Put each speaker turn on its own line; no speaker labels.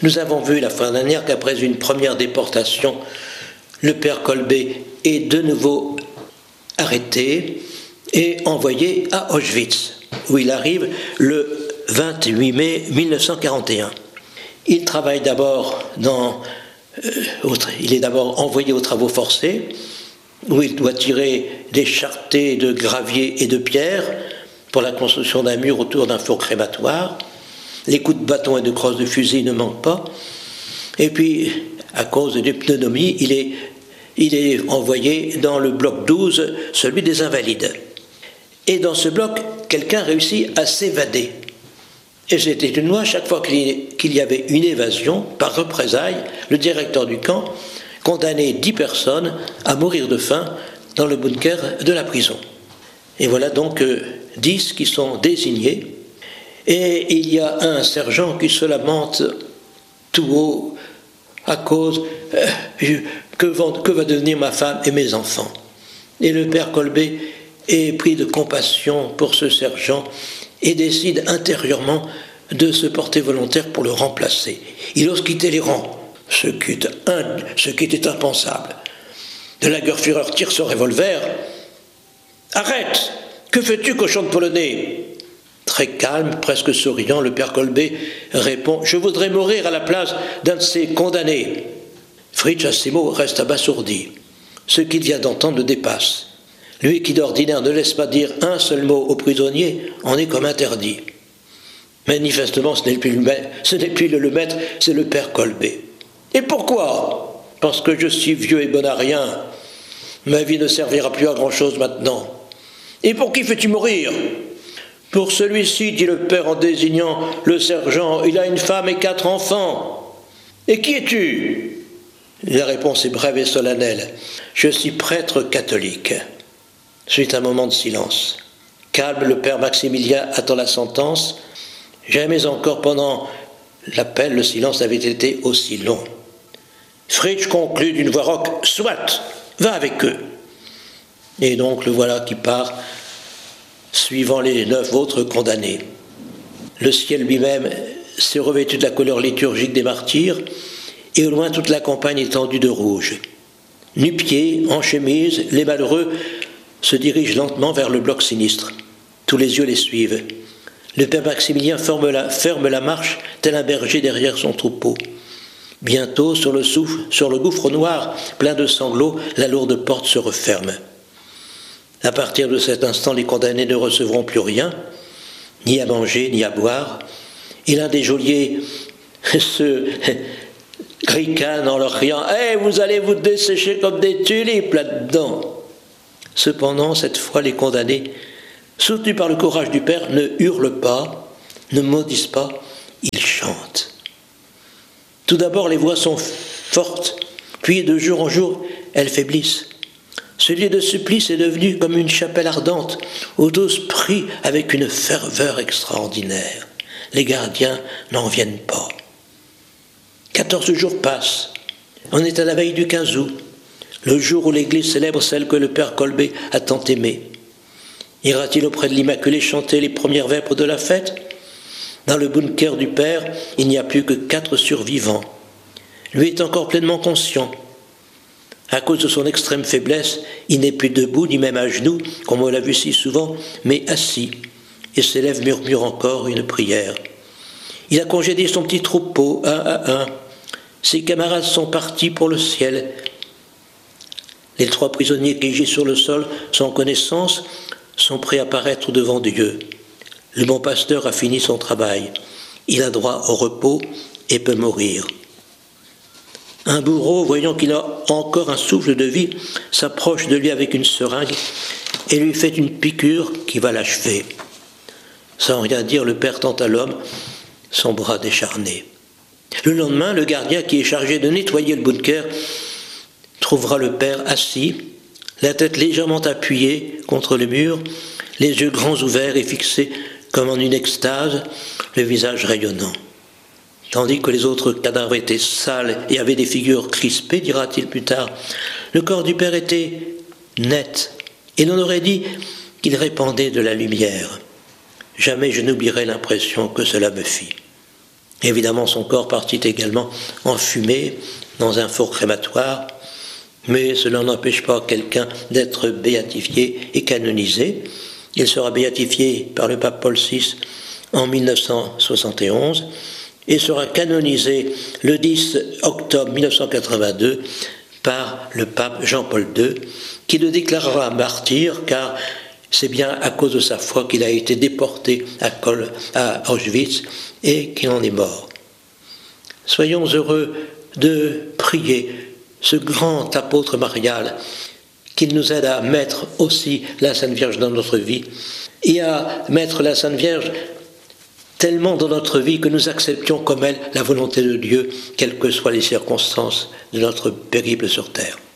Nous avons vu la fois dernière qu'après une première déportation, le père Kolbe est de nouveau arrêté et envoyé à Auschwitz, où il arrive le 28 mai 1941. Il travaille d'abord il est d'abord envoyé aux travaux forcés, où il doit tirer des charretées de gravier et de pierre pour la construction d'un mur autour d'un four crématoire. Les coups de bâton et de crosse de fusil ne manquent pas. Et puis, à cause de pneumonie, il est envoyé dans le bloc 12, celui des Invalides. Et dans ce bloc, quelqu'un réussit à s'évader. Et c'était une loi, chaque fois qu'il y avait une évasion, par représailles, le directeur du camp condamnait 10 personnes à mourir de faim dans le bunker de la prison. Et voilà donc 10 qui sont désignés. Et il y a un sergent qui se lamente tout haut à cause que va devenir ma femme et mes enfants. Et le père Kolbe est pris de compassion pour ce sergent et décide intérieurement de se porter volontaire pour le remplacer. Il ose quitter les rangs, ce qui était impensable. De Lagerführer tire son revolver. « Arrête! Que fais-tu, cochon de polonais ?» Très calme, presque souriant, le père Kolbe répond « Je voudrais mourir à la place d'un de ces condamnés. » Fritsch, à ces mots, reste abasourdi. Ce qu'il vient d'entendre le dépasse. Lui qui d'ordinaire ne laisse pas dire un seul mot aux prisonniers en est comme interdit. Manifestement, ce n'est plus le maître, c'est le père Kolbe. Et pourquoi ? Parce que je suis vieux et bon à rien. Ma vie ne servira plus à grand-chose maintenant. Et pour qui fais-tu mourir ? Pour celui-ci, dit le père en désignant le sergent, il a une femme et 4 enfants. Et qui es-tu ? La réponse est brève et solennelle. Je suis prêtre catholique. Suite un moment de silence. Calme, le père Maximilien attend la sentence. Jamais encore pendant l'appel, le silence avait été aussi long. Fritsch conclut d'une voix rauque « Soit, va avec eux !» Et donc le voilà qui part, suivant les 9 autres condamnés. Le ciel lui-même s'est revêtu de la couleur liturgique des martyrs, et au loin toute la campagne est tendue de rouge. Nu-pieds, en chemise, les malheureux se dirigent lentement vers le bloc sinistre. Tous les yeux les suivent. Le père Maximilien ferme la marche, tel un berger derrière son troupeau. Bientôt, sur le gouffre noir, plein de sanglots, la lourde porte se referme. À partir de cet instant, les condamnés ne recevront plus rien, ni à manger, ni à boire. Et l'un des geôliers se ricane en leur criant « Hey, vous allez vous dessécher comme des tulipes là-dedans !» Cependant, cette fois, les condamnés, soutenus par le courage du père, ne hurlent pas, ne maudissent pas, ils chantent. Tout d'abord, les voix sont fortes, puis de jour en jour, elles faiblissent. Ce lieu de supplice est devenu comme une chapelle ardente, où tous prient avec une ferveur extraordinaire. Les gardiens n'en viennent pas. 14 jours passent. On est à la veille du 15 août, le jour où l'Église célèbre celle que le père Kolbe a tant aimée. Ira-t-il auprès de l'Immaculée chanter les premières vêpres de la fête ? Dans le bunker du père, il n'y a plus que 4 survivants. Lui est encore pleinement conscient. À cause de son extrême faiblesse, il n'est plus debout, ni même à genoux, comme on l'a vu si souvent, mais assis, et ses lèvres murmurent encore une prière. Il a congédié son petit troupeau, un à un. Ses camarades sont partis pour le ciel. Les 3 prisonniers qui gisent sur le sol, sans connaissance, sont prêts à paraître devant Dieu. Le bon pasteur a fini son travail. Il a droit au repos et peut mourir. Un bourreau, voyant qu'il a encore un souffle de vie, s'approche de lui avec une seringue et lui fait une piqûre qui va l'achever. Sans rien dire, le père tend à l'homme son bras décharné. Le lendemain, le gardien qui est chargé de nettoyer le bunker trouvera le père assis, la tête légèrement appuyée contre le mur, les yeux grands ouverts et fixés comme en une extase, le visage rayonnant. Tandis que les autres cadavres étaient sales et avaient des figures crispées, dira-t-il plus tard, le corps du père était net, et l'on aurait dit qu'il répandait de la lumière. Jamais je n'oublierai l'impression que cela me fit. Évidemment, son corps partit également en fumée dans un four crématoire, mais cela n'empêche pas quelqu'un d'être béatifié et canonisé. Il sera béatifié par le pape Paul VI en 1971 et sera canonisé le 10 octobre 1982 par le pape Jean-Paul II, qui le déclarera martyr, car c'est bien à cause de sa foi qu'il a été déporté à Auschwitz et qu'il en est mort. Soyons heureux de prier ce grand apôtre marial qu'il nous aide à mettre aussi la Sainte Vierge dans notre vie et à mettre la Sainte Vierge tellement dans notre vie que nous acceptions comme elle la volonté de Dieu, quelles que soient les circonstances de notre périple sur terre.